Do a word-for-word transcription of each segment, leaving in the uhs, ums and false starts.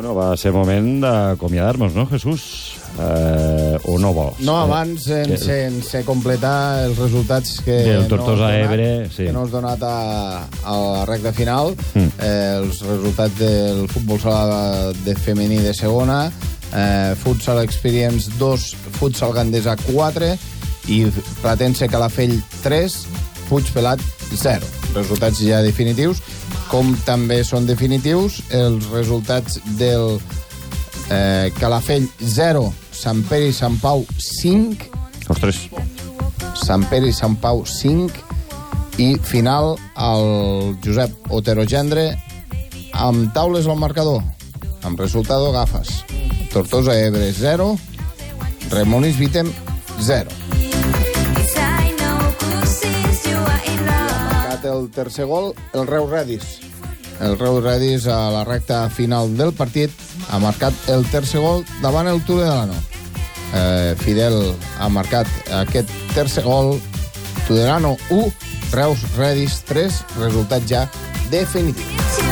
Bueno, va ser moment d'acomiadar-nos, no, Jesús? Eh, o no vols? No, abans, eh, sense, sense completar els resultats que del Tortosa no Ebre, donat, sí. que no has donat a, a la recta final, Mm. eh, els resultats del futbol sala de femení de segona, eh, Futsal Experience dos, Futsal Gandesa quatre i Platense Calafell tres, Puigpelat zero. Resultats ja definitius, com també són definitius els resultats del eh, Calafell zero, Sant Pere i Sant Pau cinc, Ostres. Sant Pere i Sant Pau cinc, i final el Josep Otero Gendre amb taules al marcador, amb resultado gafes. Tortosa Ebre zero, Remonis Vitem zero. El tercer gol, el Reus Redis. El Reus Redis, a la recta final del partit, ha marcat el tercer gol davant el Tudelano. Eh, Fidel ha marcat aquest tercer gol. Tudelano u, Reus Redis tres, resultat ja definitiu.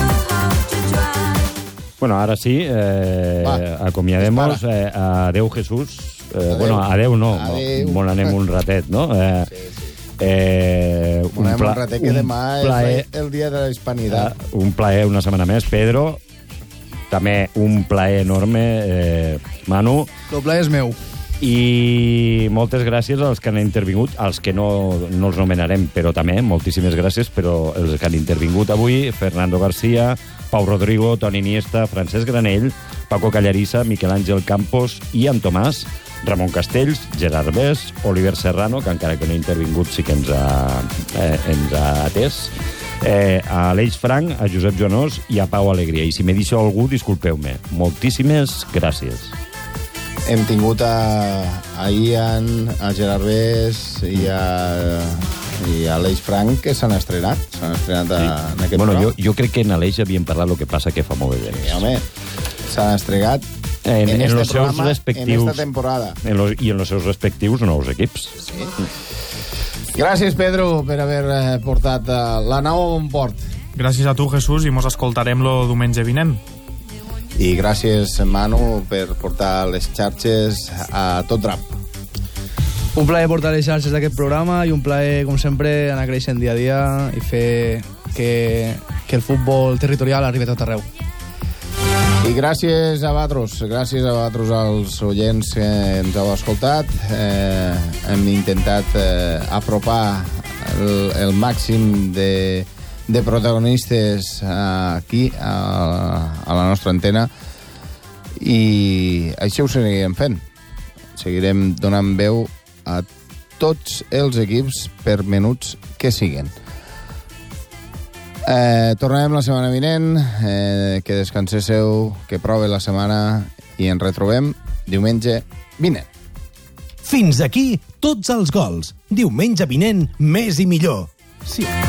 Bueno, ara sí, eh, Va, acomiadem-nos. Eh, adeu, Jesús. Eh, Adeu. Bueno, adeu no, Adeu. bon anem un ratet, no? Eh, Sí, sí. Eh, un, Un, pla, un ratet que un demà plaer, és el dia de la hispanitat. eh, un plaer una setmana més, Pedro. També un plaer enorme, eh, Manu. El plaer és meu. I moltes gràcies als que han intervingut, als que no, no els nomenarem, però també moltíssimes gràcies, però els que han intervingut avui: Fernando García, Pau Rodrigo, Toni Iniesta, Francesc Granell, Paco Callarissa, Miquel Àngel Campos, Ian Tomàs, Ramon Castells, Gerard Bés, Oliver Serrano, que encara que no ha intervingut sí que ens ha, eh, ens ha atès, eh, a Aleix Frank, a Josep Joanós i a Pau Alegria. I si m'he dit algú, disculpeu-me. Moltíssimes gràcies. Hem tingut a, a Ian, a Gerard Bés i a, i a Aleix Frank, que s'han estrenat. S'han estrenat a, sí. en aquest Bueno, programa. jo, jo crec que en Aleix havíem parlat el que passa que fa molt de temps. Sí, home, s'han estrenat En, en, en este los seus programa, respectius, en esta temporada. en los, i en els seus respectius nous equips. Sí. Gràcies, Pedro, per haver eh, portat eh, la nau a bon port. Gràcies a tu, Jesús, i mos escoltarem lo diumenge vinent. I gràcies, Manu, per portar les xarxes a tot drap. Un plaer portar les xarxes d'aquest programa i un plaer, com sempre, anar creixent dia a dia i fer que, que el futbol territorial arribi a tot arreu. I gràcies a vosaltres, gràcies a vosaltres als oients que ens heu escoltat. Eh, hem intentat eh, apropar el, el màxim de, de protagonistes aquí, a, a la nostra antena, i això ho seguirem fent. Seguirem donant veu a tots els equips, per menuts que siguen. Eh, tornarem la setmana vinent, eh, que descanseu, que prove la setmana i ens retrobem diumenge vinent. Fins aquí tots els gols. Diumenge vinent, més i millor. Sí.